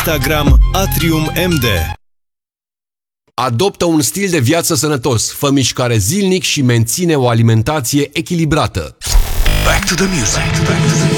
Instagram Atrium MD. Adoptă un stil de viață sănătos, fă mișcare zilnic și menține o alimentație echilibrată. Back to the music.